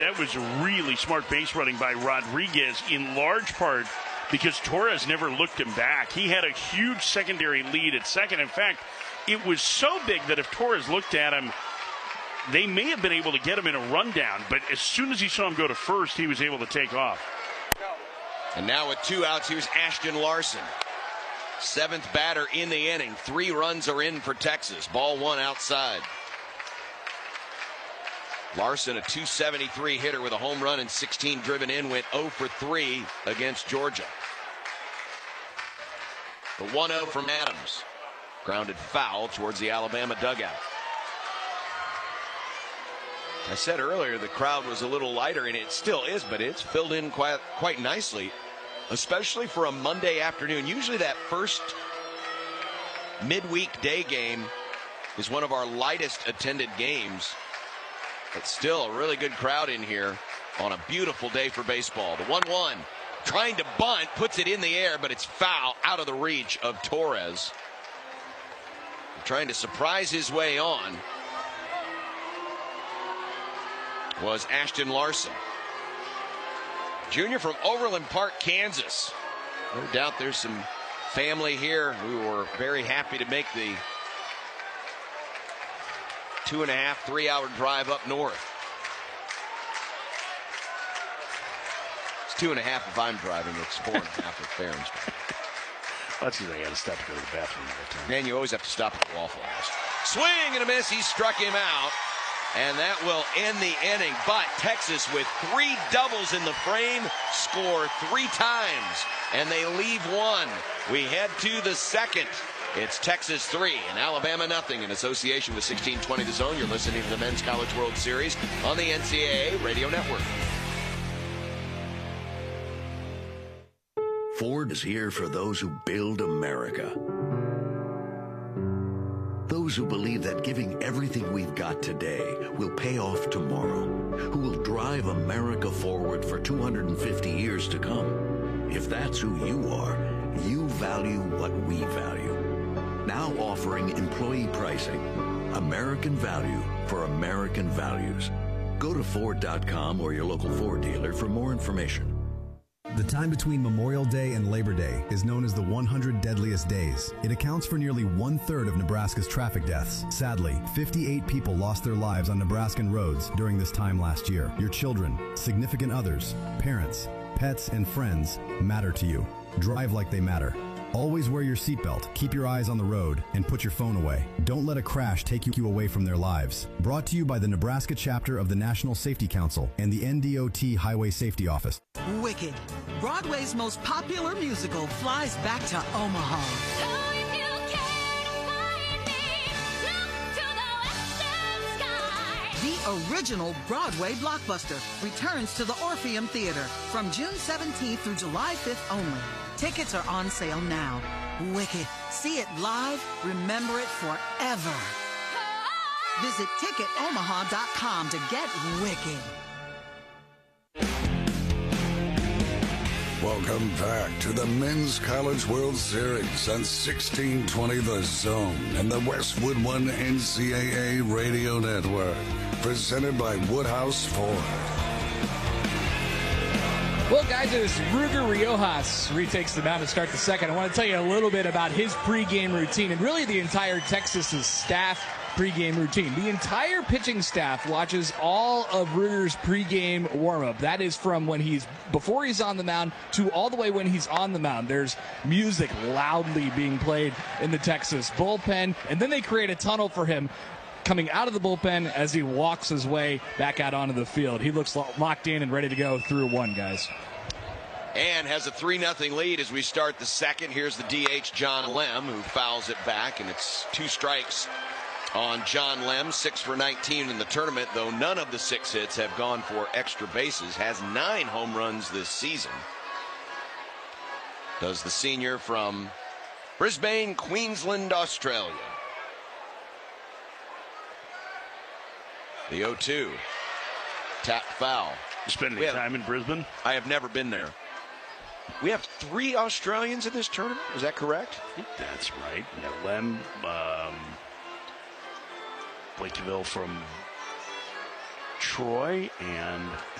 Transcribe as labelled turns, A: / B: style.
A: That was really smart base running by Rodriguez, in large part because Torres never looked him back. He had a huge secondary lead at second. In fact, it was so big that if Torres looked at him, they may have been able to get him in a rundown. But as soon as he saw him go to first, he was able to take off.
B: And now with 2 outs, here's Ashton Larson. 7th batter in the inning. 3 runs are in for Texas. Ball 1 outside. Larson, a .273 hitter with a home run and 16 driven in, went 0 for 3 against Georgia. The 1-0 from Adams. Grounded foul towards the Alabama dugout. I said earlier the crowd was a little lighter, and it still is, but it's filled in quite nicely, especially for a Monday afternoon. Usually that first midweek day game is one of our lightest attended games. But still a really good crowd in here on a beautiful day for baseball. The 1-1, trying to bunt, puts it in the air, but it's foul, out of the reach of Torres. Trying to surprise his way on was Ashton Larson, junior from Overland Park, Kansas. No doubt there's some family here who were very happy to make the 2.5, 3-hour drive up north. It's 2.5 if I'm driving. It's 4.5 if Barron's driving.
A: That's because I got to stop to go to the bathroom all the time.
B: Man, you always have to stop at the Waffle House. Swing and a miss. He struck him out. And that will end the inning. But Texas, with 3 doubles in the frame, score 3 times. And they leave 1. We head to the second. It's Texas 3 and Alabama nothing in association with 1620 The Zone. You're listening to the Men's College World Series on the NCAA Radio Network.
C: Ford is here for those who build America. Those who believe that giving everything we've got today will pay off tomorrow. Who will drive America forward for 250 years to come. If that's who you are, you value what we value. Now offering employee pricing. American value for American values. Go to Ford.com or your local Ford dealer for more information.
D: The time between Memorial Day and Labor Day is known as the 100 Deadliest Days. It accounts for nearly 1/3 of Nebraska's traffic deaths. Sadly, 58 people lost their lives on Nebraskan roads during this time last year. Your children, significant others, parents, pets, and friends matter to you. Drive like they matter. Always wear your seatbelt, keep your eyes on the road, and put your phone away. Don't let a crash take you away from their lives. Brought to you by the Nebraska chapter of the National Safety Council and the NDOT Highway Safety Office.
E: Wicked, Broadway's most popular musical, flies back to Omaha. The original Broadway blockbuster returns to the Orpheum Theater from June 17th through July 5th only. Tickets are on sale now. Wicked. See it live. Remember it forever. Visit ticketomaha.com to get Wicked.
F: Welcome back to the Men's College World Series on 1620 The Zone and the Westwood One NCAA Radio Network. Presented by Woodhouse Ford.
G: Well, guys, it is Ruger Riojas retakes the mound to start the second. I want to tell you a little bit about his pregame routine and really the entire Texas' staff pregame routine. The entire pitching staff watches all of Ruger's pregame warm-up. That is from before he's on the mound to all the way when he's on the mound. There's music loudly being played in the Texas bullpen, and then they create a tunnel for him coming out of the bullpen as he walks his way back out onto the field. He looks locked in and ready to go through 1, guys.
B: And has a 3-0 lead as we start the second. Here's the DH, John Lem, who fouls it back, and it's 2 strikes on John Lem. 6 for 19 in the tournament, though none of the 6 hits have gone for extra bases. Has 9 home runs this season. Does the senior from Brisbane, Queensland, Australia. The 0-2. Tap foul.
A: You spend any time in Brisbane?
B: I have never been there. We have 3 Australians in this tournament. Is that correct?
A: I think that's right. Yeah, Lem, Blakeville from Troy, and